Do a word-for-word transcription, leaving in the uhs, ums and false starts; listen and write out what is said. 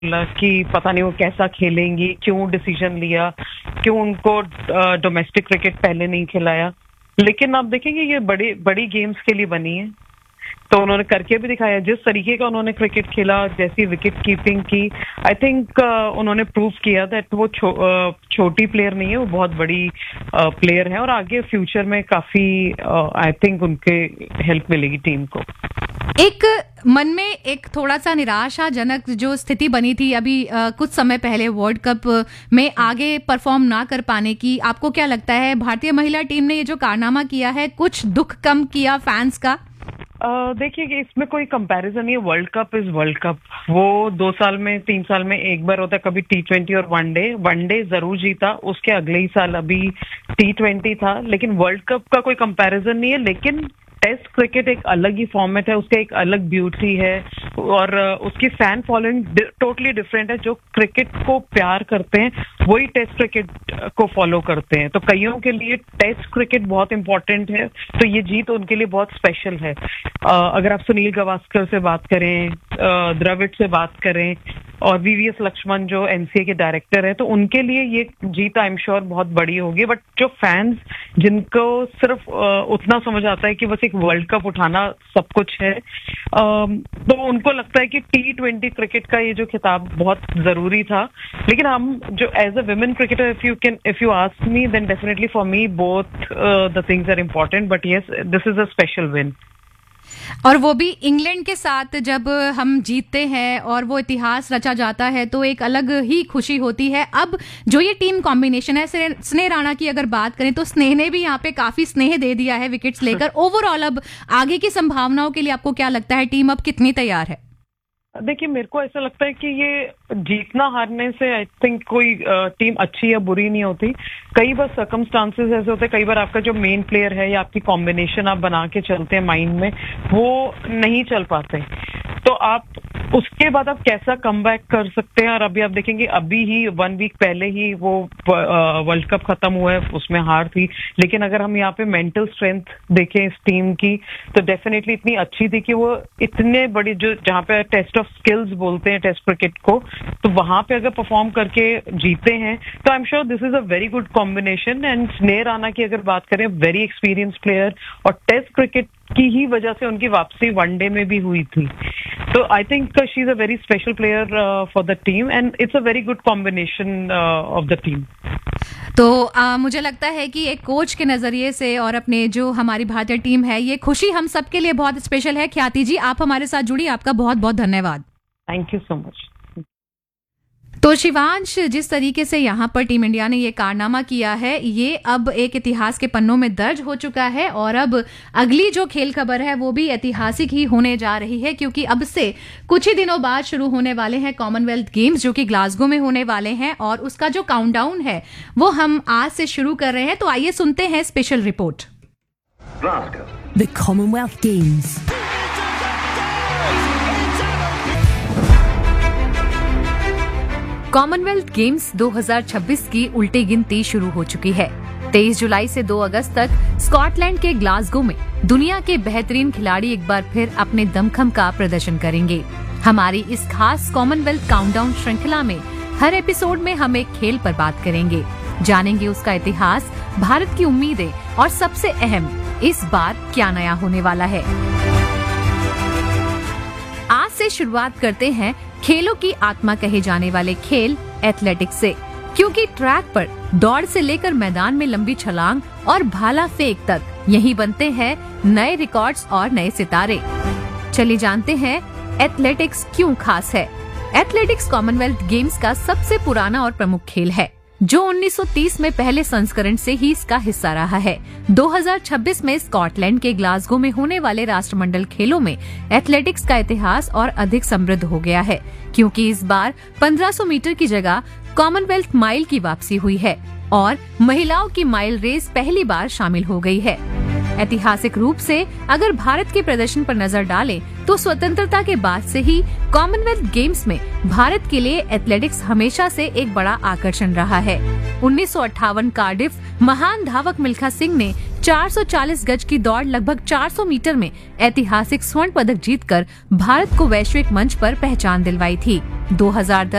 बोला कि पता नहीं वो कैसा खेलेंगी, क्यों डिसीजन लिया, क्यों उनको डोमेस्टिक क्रिकेट पहले नहीं खिलाया। लेकिन आप देखेंगे ये बड़ी बड़ी गेम्स के लिए बनी है, तो उन्होंने करके भी दिखाया। जिस तरीके का उन्होंने क्रिकेट खेला, जैसी विकेट कीपिंग की, आई थिंक uh, उन्होंने प्रूव किया दैट वो छो, uh, छोटी प्लेयर नहीं है, वो बहुत बड़ी प्लेयर uh, है और आगे फ्यूचर में काफी आई uh, थिंक उनके हेल्प मिलेगी टीम को। एक मन में एक थोड़ा सा निराशाजनक जो स्थिति बनी थी अभी आ, कुछ समय पहले वर्ल्ड कप में आगे परफॉर्म ना कर पाने की, आपको क्या लगता है भारतीय महिला टीम ने ये जो कारनामा किया है कुछ दुख कम किया फैंस का? Uh, देखिए कि इसमें कोई कंपैरिजन नहीं है। World cup is world cup, वो दो साल में तीन साल में एक बार होता है, कभी टी ट्वेंटी और वनडे। वनडे जरूर जीता, उसके अगले ही साल अभी टी ट्वेंटी था, लेकिन वर्ल्ड कप का कोई कंपैरिजन नहीं है। लेकिन टेस्ट क्रिकेट एक अलग ही फॉर्मेट है, उसका एक अलग ब्यूटी है और उसकी फैन फॉलोइंग टोटली डिफरेंट है। जो क्रिकेट को प्यार करते हैं वही टेस्ट क्रिकेट को फॉलो करते हैं, तो कईयों के लिए टेस्ट क्रिकेट बहुत इंपॉर्टेंट है, तो ये जीत उनके लिए बहुत स्पेशल है। अगर आप सुनील गावस्कर से बात करें, द्रविड़ से बात करें और वीवीएस लक्ष्मण जो एनसीए के डायरेक्टर है, तो उनके लिए ये जीत आई एम श्योर बहुत बड़ी होगी। बट जो फैंस जिनको सिर्फ उतना समझ आता है कि बस एक वर्ल्ड कप उठाना सब कुछ है, तो उनको लगता है कि टी ट्वेंटी क्रिकेट का ये जो खिताब बहुत जरूरी था। लेकिन हम जो as a women cricketer, if you can if you ask me, then definitely for me both the things are important, but yes this is a special win. और वो भी इंग्लैंड के साथ जब हम जीतते हैं और वो इतिहास रचा जाता है तो एक अलग ही खुशी होती है। अब जो ये टीम कॉम्बिनेशन है, स्नेह राणा की अगर बात करें तो स्नेह ने भी यहाँ पे काफी स्नेह दे दिया है विकेट्स लेकर। ओवरऑल अब आगे की संभावनाओं के लिए आपको क्या लगता है, टीम अब कितनी तैयार है? देखिए मेरे को ऐसा लगता है कि ये जीतना हारने से आई थिंक कोई टीम अच्छी या बुरी नहीं होती। कई बार सर्कमस्टांसेस ऐसे होते हैं, कई बार आपका जो मेन प्लेयर है या आपकी कॉम्बिनेशन आप बना के चलते हैं माइंड में, वो नहीं चल पाते, तो आप उसके बाद आप कैसा कमबैक कर सकते हैं। और अभी आप देखेंगे अभी ही वन वीक पहले ही वो वर्ल्ड कप खत्म हुआ है, उसमें हार थी, लेकिन अगर हम यहाँ पे मेंटल स्ट्रेंथ देखें इस टीम की तो डेफिनेटली इतनी अच्छी थी कि वो इतने बड़ी जो जहाँ पे टेस्ट ऑफ स्किल्स बोलते हैं टेस्ट क्रिकेट को, तो वहां पे अगर परफॉर्म करके जीते हैं तो I am sure this is a very good combination. And स्नेह राणा की अगर बात करें, वेरी एक्सपीरियंस प्लेयर, और टेस्ट क्रिकेट की ही वजह से उनकी वापसी वनडे में भी हुई थी, तो I think she is a very special player for the team and it's a very good combination of the team. तो आ, मुझे लगता है कि एक कोच के नजरिए से और अपने जो हमारी भारतीय टीम है, ये खुशी हम सबके लिए बहुत स्पेशल है। ख्याति जी, आप हमारे साथ जुड़ी, आपका बहुत बहुत धन्यवाद। Thank you so much. तो शिवांश, जिस तरीके से यहाँ पर टीम इंडिया ने ये कारनामा किया है, ये अब एक इतिहास के पन्नों में दर्ज हो चुका है और अब अगली जो खेल खबर है वो भी ऐतिहासिक ही होने जा रही है, क्योंकि अब से कुछ ही दिनों बाद शुरू होने वाले हैं कॉमनवेल्थ गेम्स जो कि ग्लासगो में होने वाले हैं और उसका जो काउंटडाउन है वो हम आज से शुरू कर रहे हैं। तो आइए सुनते हैं special report. The Commonwealth Games. Commonwealth games दो हज़ार छब्बीस की उल्टी गिनती शुरू हो चुकी है। तेईस जुलाई से दो अगस्त तक स्कॉटलैंड के ग्लासगो में दुनिया के बेहतरीन खिलाड़ी एक बार फिर अपने दमखम का प्रदर्शन करेंगे। हमारी इस खास कॉमनवेल्थ काउंटडाउन श्रृंखला में हर एपिसोड में हम एक खेल पर बात करेंगे, जानेंगे उसका इतिहास, भारत की उम्मीदें और सबसे अहम, इस बार क्या नया होने वाला है। आज से शुरुआत करते हैं खेलों की आत्मा कहे जाने वाले खेल एथलेटिक्स से, क्योंकि ट्रैक पर दौड़ से लेकर मैदान में लंबी छलांग और भाला फेंक तक यही बनते हैं नए रिकॉर्ड्स और नए सितारे। चलिए जानते हैं एथलेटिक्स क्यों खास है। एथलेटिक्स कॉमनवेल्थ गेम्स का सबसे पुराना और प्रमुख खेल है, जो उन्नीस सौ तीस में पहले संस्करण से ही इसका हिस्सा रहा है। दो हज़ार छब्बीस में स्कॉटलैंड के ग्लासगो में होने वाले राष्ट्रमंडल खेलों में एथलेटिक्स का इतिहास और अधिक समृद्ध हो गया है, क्योंकि इस बार पंद्रह सौ मीटर की जगह कॉमनवेल्थ माइल की वापसी हुई है और महिलाओं की माइल रेस पहली बार शामिल हो गई है। ऐतिहासिक रूप से अगर भारत के प्रदर्शन पर नजर डालें तो स्वतंत्रता के बाद से ही कॉमनवेल्थ गेम्स में भारत के लिए एथलेटिक्स हमेशा से एक बड़ा आकर्षण रहा है। उन्नीस सौ अट्ठावन कार्डिफ महान धावक मिल्खा सिंह ने चार सौ चालीस गज की दौड़ लगभग चार सौ मीटर में ऐतिहासिक स्वर्ण पदक जीतकर भारत को वैश्विक मंच पर पहचान दिलवाई थी। दो हज़ार दस